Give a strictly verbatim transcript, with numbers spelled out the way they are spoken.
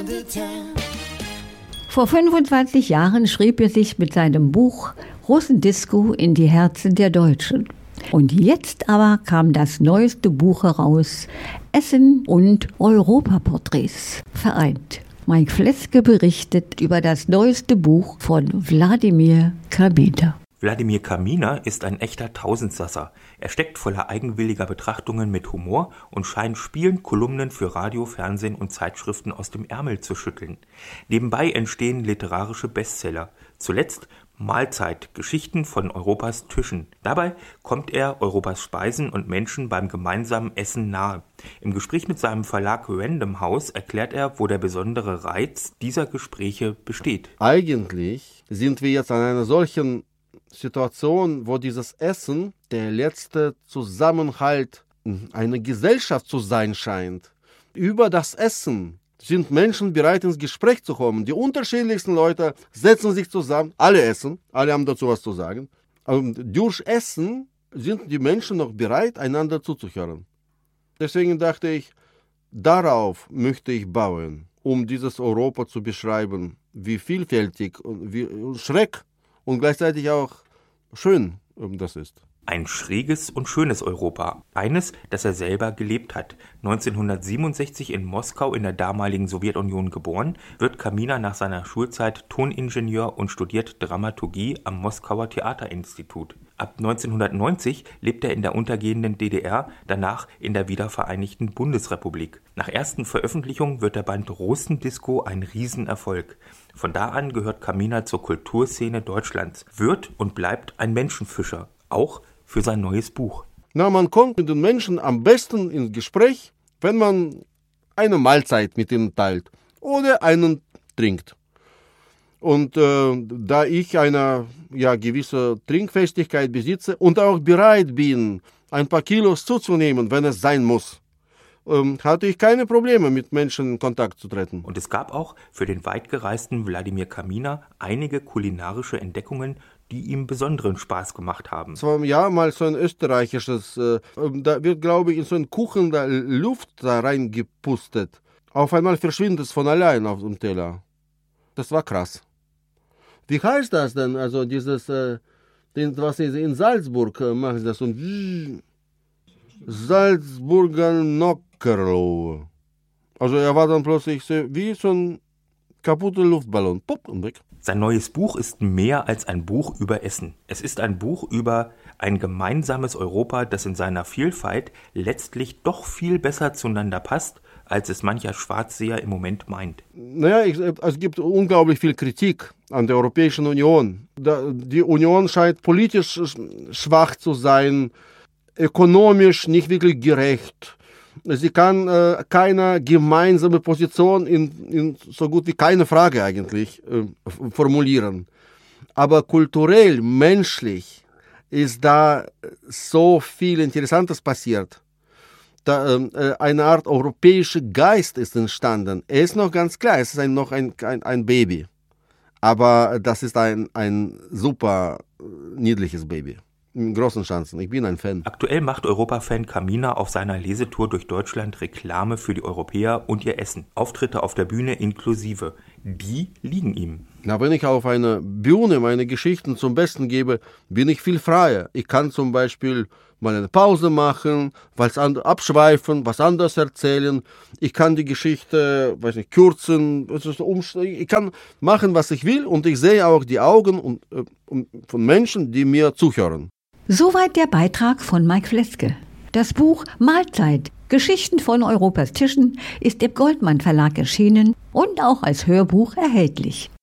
Vor fünfundzwanzig Jahren schrieb er sich mit seinem Buch Russendisco in die Herzen der Deutschen. Und jetzt aber kam das neueste Buch heraus, Essen und Europaporträts vereint. Mike Fleske berichtet über das neueste Buch von Wladimir Kaminer. Wladimir Kaminer ist ein echter Tausendsasser. Er steckt voller eigenwilliger Betrachtungen mit Humor und scheint spielend Kolumnen für Radio, Fernsehen und Zeitschriften aus dem Ärmel zu schütteln. Nebenbei entstehen literarische Bestseller. Zuletzt Mahlzeit, Geschichten von Europas Tischen. Dabei kommt er Europas Speisen und Menschen beim gemeinsamen Essen nahe. Im Gespräch mit seinem Verlag Random House erklärt er, wo der besondere Reiz dieser Gespräche besteht. Eigentlich sind wir jetzt an einer solchen Situation, wo dieses Essen der letzte Zusammenhalt einer Gesellschaft zu sein scheint. Über das Essen sind Menschen bereit, ins Gespräch zu kommen. Die unterschiedlichsten Leute setzen sich zusammen, alle essen, alle haben dazu was zu sagen. Und durch Essen sind die Menschen noch bereit, einander zuzuhören. Deswegen dachte ich, darauf möchte ich bauen, um dieses Europa zu beschreiben, wie vielfältig und wie schreck und gleichzeitig auch schön das ist. Ein schräges und schönes Europa. Eines, das er selber gelebt hat. neunzehnhundertsiebenundsechzig in Moskau in der damaligen Sowjetunion geboren, wird Kaminer nach seiner Schulzeit Toningenieur und studiert Dramaturgie am Moskauer Theaterinstitut. Ab neunzehnhundertneunzig lebt er in der untergehenden D D R, danach in der wiedervereinigten Bundesrepublik. Nach ersten Veröffentlichungen wird der Band Russendisco ein Riesenerfolg. Von da an gehört Kaminer zur Kulturszene Deutschlands, wird und bleibt ein Menschenfischer, auch für sein neues Buch. Na, man kommt mit den Menschen am besten ins Gespräch, wenn man eine Mahlzeit mit ihnen teilt oder einen trinkt. Und äh, da ich eine ja, gewisse Trinkfestigkeit besitze und auch bereit bin, ein paar Kilos zuzunehmen, wenn es sein muss, ähm, hatte ich keine Probleme, mit Menschen in Kontakt zu treten. Und es gab auch für den weitgereisten Wladimir Kaminer einige kulinarische Entdeckungen, die ihm besonderen Spaß gemacht haben. Es war ja mal so ein österreichisches, äh, da wird, glaube ich, in so einen Kuchen da Luft da reingepustet. Auf einmal verschwindet es von allein auf dem Teller. Das war krass. Wie heißt das denn? Also dieses, äh, den, was sie in Salzburg äh, machen, sie das so ein Salzburger Nockerl. Also er war dann plötzlich so, wie so ein kaputter Luftballon. Pop und weg. Sein neues Buch ist mehr als ein Buch über Essen. Es ist ein Buch über ein gemeinsames Europa, das in seiner Vielfalt letztlich doch viel besser zueinander passt, als es mancher Schwarzseher im Moment meint. Naja, ich, es gibt unglaublich viel Kritik an der Europäischen Union. Da, die Union scheint politisch schwach zu sein, ökonomisch nicht wirklich gerecht. Sie kann äh, keine gemeinsame Position in, in so gut wie keine Frage eigentlich äh, formulieren. Aber kulturell, menschlich ist da so viel Interessantes passiert. Da, äh, eine Art europäischer Geist ist entstanden. Er ist noch ganz klar, es ist ein, noch ein, ein, ein Baby. Aber das ist ein, ein super niedliches Baby. In großen Chancen. Ich bin ein Fan. Aktuell macht Europa-Fan Kaminer auf seiner Lesetour durch Deutschland Reklame für die Europäer und ihr Essen. Auftritte auf der Bühne inklusive. Die liegen ihm. Na, wenn ich auf einer Bühne meine Geschichten zum Besten gebe, bin ich viel freier. Ich kann zum Beispiel mal eine Pause machen, was and- abschweifen, was anderes erzählen. Ich kann die Geschichte, weiß nicht, kürzen. Ich kann machen, was ich will, und ich sehe auch die Augen und, äh, von Menschen, die mir zuhören. Soweit der Beitrag von Mike Fleske. Das Buch Mahlzeit, Geschichten von Europas Tischen ist im Goldmann Verlag erschienen und auch als Hörbuch erhältlich.